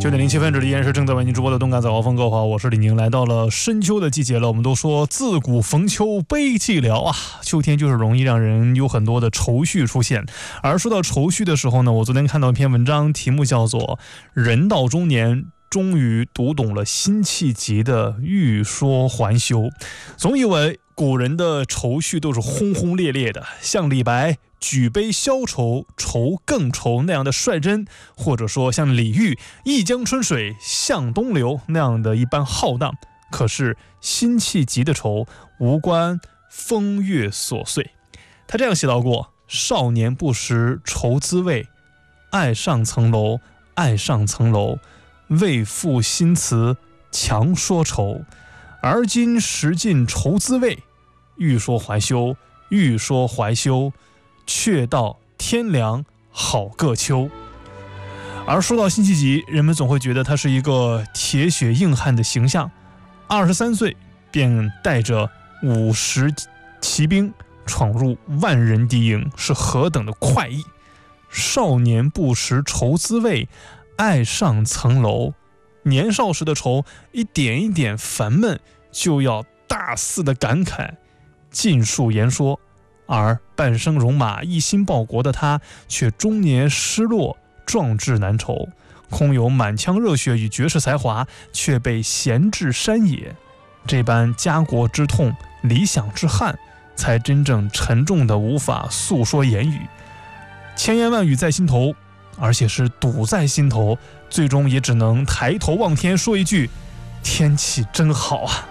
9:07，这里依然是正在为您直播的动感早高峰。各位好，我是李宁。来到了深秋的季节了，我们都说自古逢秋悲寂寥啊，秋天就是容易让人有很多的愁绪出现。而说到愁绪的时候呢，我昨天看到一篇文章，题目叫做人到中年终于读懂了辛弃疾的欲说还休。总以为古人的愁绪都是轰轰烈烈的，像李白举杯消愁，愁更愁那样的率真，或者说像李煜一江春水向东流那样的一般浩荡。可是辛弃疾的愁无关风月琐碎，他这样写到过：少年不识愁滋味，爱上层楼，爱上层楼，为赋新词强说愁。而今识尽愁滋味，欲说还休，欲说还休，却道天凉好个秋。而说到辛弃疾，人们总会觉得他是一个铁血硬汉的形象，23岁便带着50骑兵闯入万人敌营，是何等的快意。少年不识愁滋味，爱上层楼。年少时的愁一点一点烦闷，就要大肆的感慨，尽数言说。而半生戎马一心报国的他，却中年失落，壮志难酬，空有满腔热血与绝世才华，却被闲置山野。这般家国之痛，理想之憾，才真正沉重的无法诉说言语。千言万语在心头，而且是堵在心头，最终也只能抬头望天说一句：天气真好啊。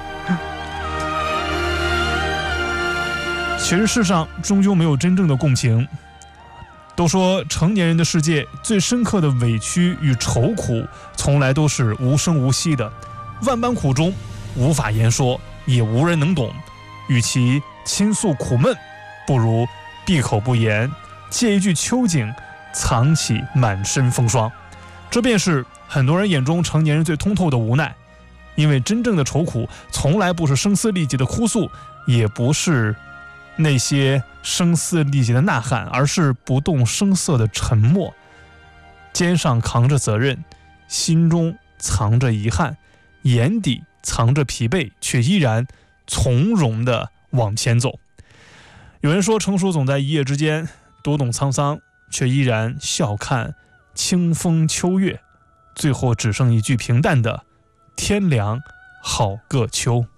其实世上终究没有真正的共情，都说成年人的世界最深刻的委屈与愁苦，从来都是无声无息的，万般苦中无法言说，也无人能懂。与其倾诉苦闷，不如闭口不言，借一句秋景，藏起满身风霜。这便是很多人眼中成年人最通透的无奈，因为真正的愁苦从来不是声嘶力竭的哭诉，也不是那些声嘶力竭的呐喊，而是不动声色的沉默，肩上扛着责任，心中藏着遗憾，眼底藏着疲惫，却依然从容地往前走。有人说成熟总在一夜之间，读懂沧桑，却依然笑看清风秋月，最后只剩一句平淡的天凉好个秋。